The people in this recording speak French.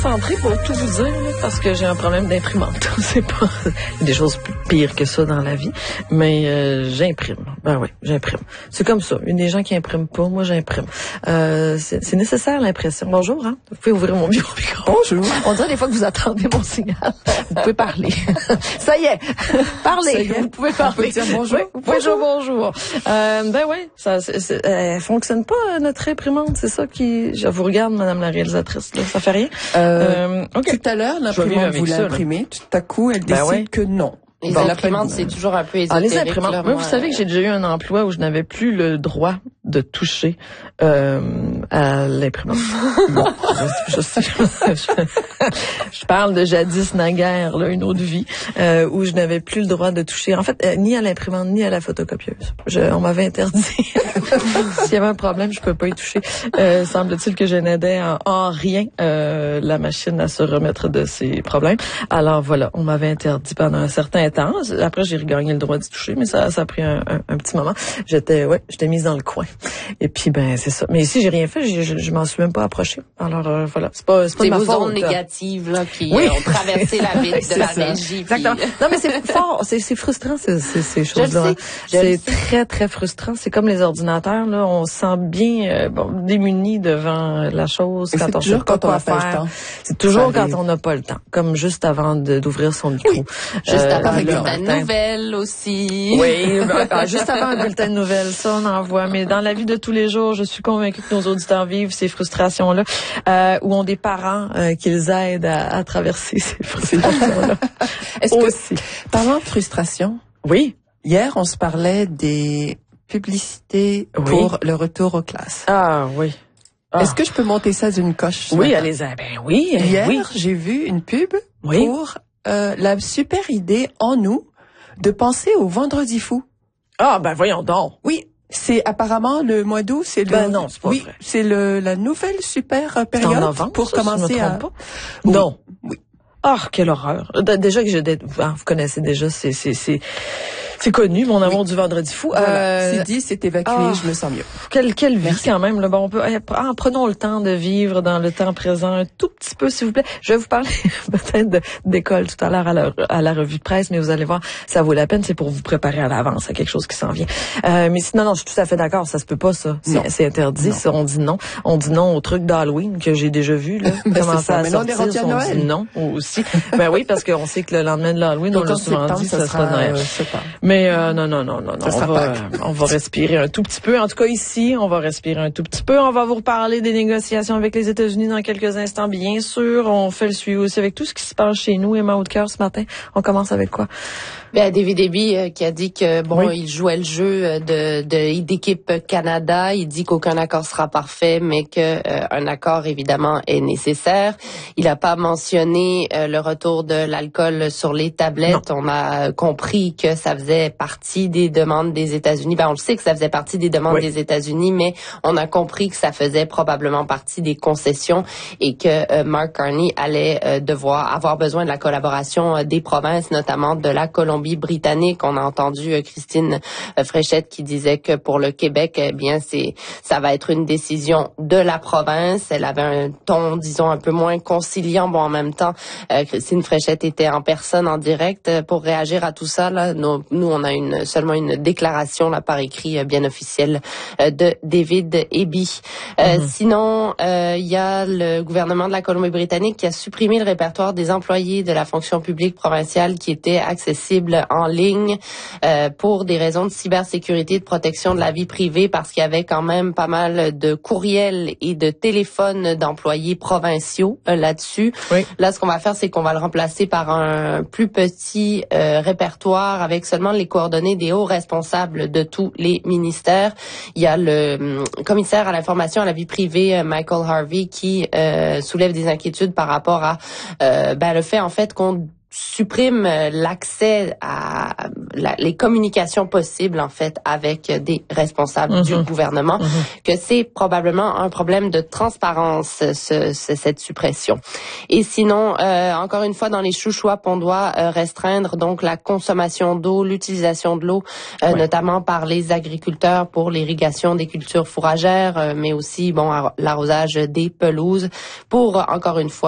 Centré pour tout vous dire, là, parce que j'ai un problème d'imprimante. C'est pas des choses plus pires que ça dans la vie, mais j'imprime. Ben oui, j'imprime. C'est comme ça. Il y a des gens qui impriment pas, moi j'imprime. C'est nécessaire l'impression. Bonjour, hein. Vous pouvez ouvrir mon micro. Bonjour. On dirait des fois que vous attendez mon signal. Vous pouvez parler. Ça y est, parlez. Ça y est. Vous pouvez parler. Dire bonjour. Oui, bonjour. Ben oui, ça, elle fonctionne pas notre imprimante. C'est ça qui. Je vous regarde, Madame la réalisatrice. Là, ça fait rien. Okay. Tout à l'heure, l'imprimante voulait imprimer. Tout à coup, elle décide que non. Les imprimantes, c'est toujours un peu ésotérique. Les imprimantes, là, moi, vous savez que j'ai déjà eu un emploi où je n'avais plus le droit de toucher à l'imprimante. Bon, je parle de jadis naguère, là, une autre vie, où je n'avais plus le droit de toucher, en fait, ni à l'imprimante, ni à la photocopieuse. On m'avait interdit. S'il y avait un problème, je peux pas y toucher. Semble-t-il que je n'aidais en rien la machine à se remettre de ses problèmes. Alors voilà, on m'avait interdit pendant un certain temps. Après, j'ai regagné le droit d'y toucher, mais ça a pris un petit moment. J'étais mise dans le coin. Et puis, ben, c'est ça. Mais ici, j'ai rien fait. Je m'en suis même pas approchée. Alors, voilà. C'est pas de ma faute. C'est vos ondes négatives, là, qui ont traversé la ville de la Belgique. Exactement. Non, mais c'est fort. C'est frustrant, ces choses-là. C'est très, très frustrant. C'est comme les ordinateurs, là. On se sent bien, démuni devant la chose quand on sait pas quoi faire. C'est toujours quand on n'a pas le temps. Comme juste avant d'ouvrir son micro. Oui. Juste avant un bulletin de nouvelles aussi. Oui, juste avant un bulletin de nouvelles, ça on en voit. Mais dans la vie de tous les jours, je suis convaincue que nos auditeurs vivent ces frustrations-là, ou ont des parents qu'ils aident à traverser ces frustrations-là. Parlant de frustration, oui. Hier, on se parlait des publicités pour le retour aux classes. Ah oui. Est-ce que je peux monter ça d'une coche? Oui, allez-y. Ben oui. Hier, j'ai vu une pub pour la super idée en nous de penser au vendredi fou. Ah, ben voyons donc. Oui, c'est apparemment le mois d'août, c'est le... non, c'est pas vrai. C'est la nouvelle super période en novembre, pour commencer à... Pas. Non. Oui. Ah, quelle horreur. Déjà que vous connaissez déjà, c'est connu, mon amour du vendredi fou. Voilà. C'est dit, c'est évacué, je me sens mieux. Quelle vie quand même. Là. Bon, prenons le temps de vivre dans le temps présent un tout petit peu, s'il vous plaît. Je vais vous parler peut-être d'école tout à l'heure à la revue de presse, mais vous allez voir, ça vaut la peine. C'est pour vous préparer à l'avance à quelque chose qui s'en vient. Mais sinon, non, je suis tout à fait d'accord. Ça se peut pas, ça. C'est interdit. Non. Ça, on dit non. On dit non au truc d'Halloween que j'ai déjà vu. Là, commencer à sortir. On dit non aussi. Ben oui, parce qu'on sait que le lendemain de l'Halloween, on l'a souvent dit, ça sera Noël. Mais non. On va respirer un tout petit peu. En tout cas, ici, on va respirer un tout petit peu. On va vous reparler des négociations avec les États-Unis dans quelques instants, bien sûr. On fait le suivi aussi avec tout ce qui se passe chez nous. Emma Hautecœur, ce matin, on commence avec quoi? David Eby qui a dit que il jouait le jeu d'équipe Canada. Il dit qu'aucun accord sera parfait, mais que un accord évidemment est nécessaire. Il n'a pas mentionné le retour de l'alcool sur les tablettes. Non. On a compris que ça faisait partie des demandes des États-Unis. On le sait que ça faisait partie des demandes des États-Unis, mais on a compris que ça faisait probablement partie des concessions et que Mark Carney allait devoir avoir besoin de la collaboration des provinces, notamment de la Colombie-Britannique. On a entendu Christine Fréchette qui disait que pour le Québec, ça va être une décision de la province. Elle avait un ton, disons, un peu moins conciliant. En même temps, Christine Fréchette était en personne, en direct, pour réagir à tout ça. Là, nous, on a seulement une déclaration là par écrit bien officielle de David Eby. Sinon, il y a le gouvernement de la Colombie-Britannique qui a supprimé le répertoire des employés de la fonction publique provinciale qui était accessible en ligne pour des raisons de cybersécurité, de protection de la vie privée, parce qu'il y avait quand même pas mal de courriels et de téléphones d'employés provinciaux là-dessus. Oui. Là, ce qu'on va faire, c'est qu'on va le remplacer par un plus petit répertoire avec seulement les coordonnées des hauts responsables de tous les ministères. Il y a le commissaire à l'information à la vie privée, Michael Harvey, qui soulève des inquiétudes par rapport à le fait en fait qu'on supprime l'accès à les communications possibles en fait avec des responsables du gouvernement, que c'est probablement un problème de transparence cette suppression. Et sinon, encore une fois, dans les chouchouaps, on doit restreindre donc la consommation d'eau, l'utilisation de l'eau, notamment par les agriculteurs pour l'irrigation des cultures fourragères, mais aussi l'arrosage des pelouses, pour encore une fois